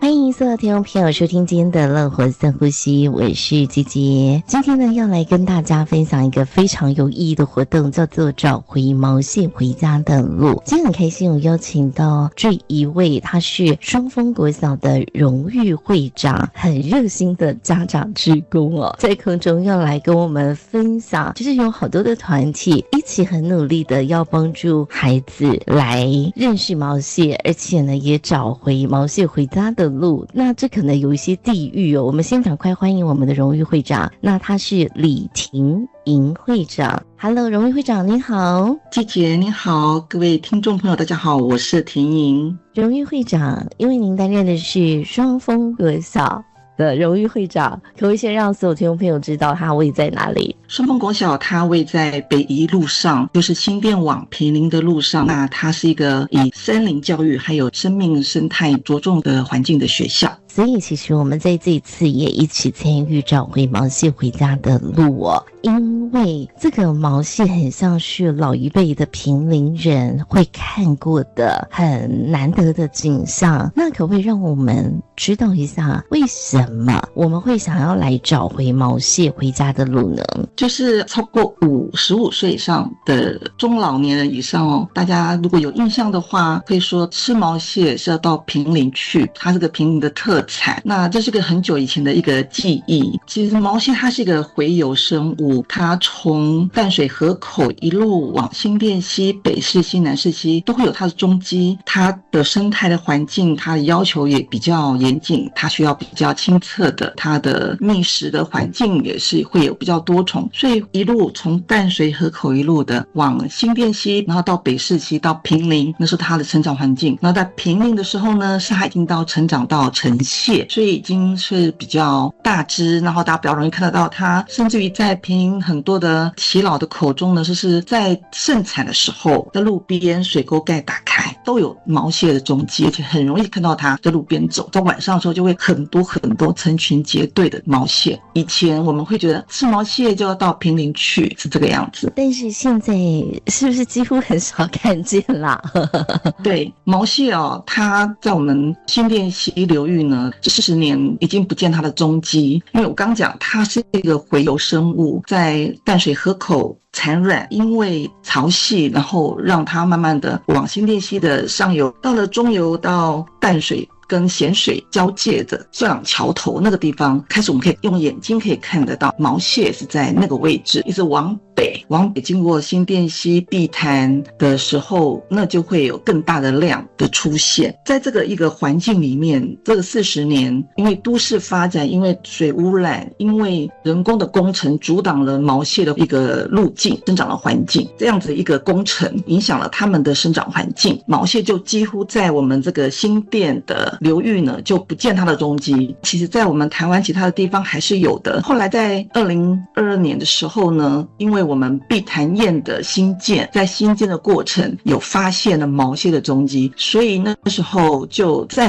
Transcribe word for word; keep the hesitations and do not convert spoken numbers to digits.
欢迎所有听众朋友收听今天的乐活深呼吸，我是杰杰。今天呢，要来跟大家分享一个非常有意义的活动，叫做找回毛蟹回家的路。今天很开心，我邀请到这一位，他是双峰国小的荣誉会长，很热心的家长志工哦，在空中要来跟我们分享，就是有好多的团体一起很努力的要帮助孩子来认识毛蟹，而且呢，也找回毛蟹回家的路。那这可能有一些地域哦，我们先赶快欢迎我们的荣誉会长，那他是李婷莹会长。Hello， 荣誉会长您好。 季姐您好，各位听众朋友大家好，我是婷莹。 荣誉会长，因为您担任的是双峰国小的荣誉会长，可不可以先让所有听众朋友知道它位在哪里？ 双峰国小它位在北宜路上，就是新店往坪林的路上。那它是一个以森林教育还有生命生态着重的环境的学校。 所以其实我们在这一次也一起参与找回毛蟹回家的路哦，因为这个毛蟹很像是老一辈的坪林人会看过的很难得的景象。那可不可以让我们知道一下，为什么我们会想要来找回毛蟹回家的路呢？ 就是超过五十五岁以上的中老年人以上哦，大家如果有印象的话，可以说吃毛蟹是要到坪林去，它是个坪林的特产。那这是个很久以前的一个记忆。其实毛蟹它是一个洄游生物，它从淡水河口一路往新店溪、北势溪、南势溪都会有它的踪迹。它的生态的环境，它的要求也比较严谨，它需要比较清澈的，它的觅食的环境也是会有比较多重，所以一路从淡水河口一路的往新店溪，然后到北势溪到坪林，那是它的成长环境。然后在坪林的时候呢，是它已经到成长到成蟹，所以已经是比较大只，然后大家比较容易看得到它。甚至于在坪林很多的耆老的口中呢，就是在盛产的时候，在路边水沟盖打开都有毛蟹的踪迹，而且很容易看到它在路边走。到晚上的时候就会很多很多成群结队的毛蟹。以前我们会觉得吃毛蟹就要到坪林去，是这个样子， 但是现在是不是几乎很少看见啦？ 对，毛蟹哦，它在我们新店溪流域呢，这四十年已经不见它的踪迹。因为我刚讲它是一个洄游生物，在淡水河口产卵，因为潮汐，然后让它慢慢的往新店溪的上游，到了中游到淡水跟咸水交界的秀朗桥头那个地方，开始我们可以用眼睛可以看得到毛蟹是在那个位置，一直往北往北经过新店溪碧潭的时候，那就会有更大的量的出现。在这个一个环境里面，这个四十年，因为都市发展，因为水污染，因为人工的工程阻挡了毛蟹的一个路径生长的环境，这样子一个工程影响了它们的生长环境，毛蟹就几乎在我们这个新店的流域呢就不见它的踪迹。其实在我们台湾其他的地方还是有的。后来在二零二二年的时候呢，因为我们碧潭堰的新建，在新建的过程有发现了毛蟹的踪迹，所以那时候就在